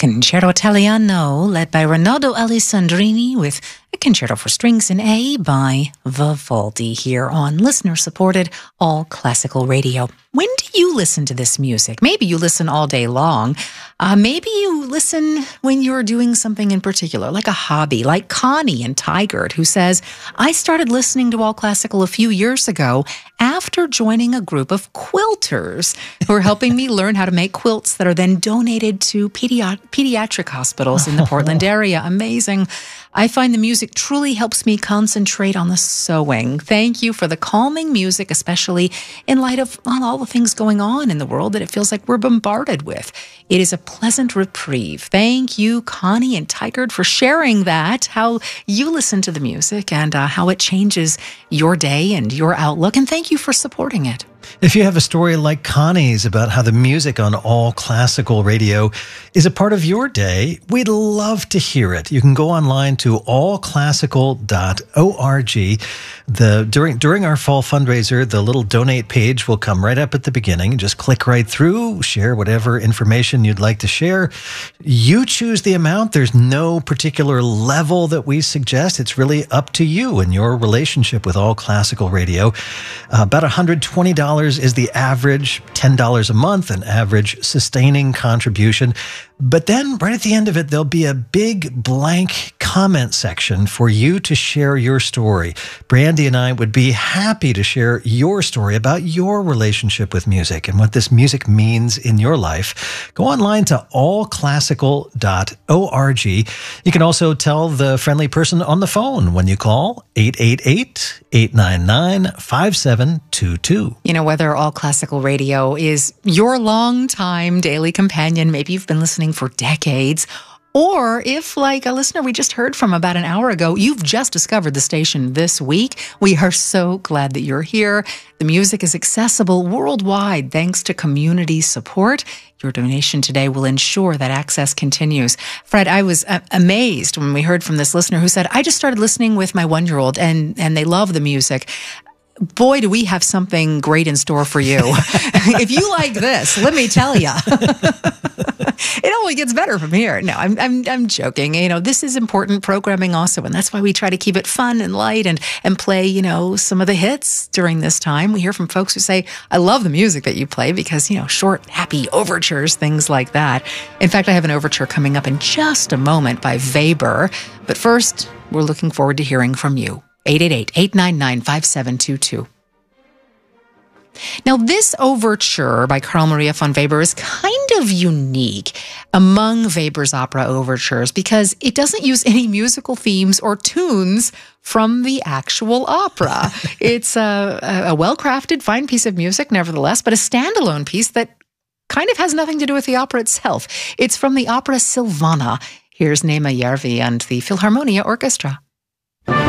Concerto Italiano, led by Rinaldo Alessandrini, with a concerto for strings in A by Vivaldi, here on listener-supported All Classical Radio. When do you listen to this music? Maybe you listen all day long. Maybe you listen when you're doing something in particular, like a hobby, like Connie in Tigard, who says, I started listening to All Classical a few years ago after joining a group of quilters who are helping me learn how to make quilts that are then donated to pediatric hospitals in the Portland area. Amazing. I find the music truly helps me concentrate on the sewing. Thank you for the calming music, especially in light of all the things going on in the world that it feels like we're bombarded with. It is a pleasant reprieve. Thank you, Connie and Tigard, for sharing that, how you listen to the music and how it changes your day and your outlook. And thank you for supporting it. If you have a story like Connie's about how the music on All Classical Radio is a part of your day, we'd love to hear it. You can go online to allclassical.org. During our fall fundraiser, the little donate page will come right up at the beginning. Just click right through, share whatever information you'd like to share. You choose the amount. There's no particular level that we suggest. It's really up to you and your relationship with All Classical Radio. About $120 is the average, $10 a month, an average sustaining contribution. But then right at the end of it, there'll be a big blank comment section for you to share your story. Brandy and I would be happy to share your story about your relationship with music and what this music means in your life. Go online to allclassical.org. You can also tell the friendly person on the phone when you call 888-899-5722. You know, whether All Classical Radio is your longtime daily companion, maybe you've been listening for decades, or if, like a listener we just heard from about an hour ago, you've just discovered the station this week, we are so glad that you're here. The music is accessible worldwide thanks to community support. Your donation today will ensure that access continues. Fred, I was amazed when we heard from this listener who said, I just started listening with my 1-year-old and they love the music. Boy, do we have something great in store for you. If you like this, let me tell you, it only gets better from here. No, I'm joking. You know, this is important programming also, and that's why we try to keep it fun and light and play, you know, some of the hits during this time. We hear from folks who say, I love the music that you play because, you know, short, happy overtures, things like that. In fact, I have an overture coming up in just a moment by Weber. But first, we're looking forward to hearing from you. 888-899-5722. Now, this overture by Carl Maria von Weber is kind of unique among Weber's opera overtures because it doesn't use any musical themes or tunes from the actual opera. It's a well-crafted, fine piece of music, nevertheless, but a standalone piece that kind of has nothing to do with the opera itself. It's from the opera Silvana. Here's Nema Järvi and the Philharmonia Orchestra.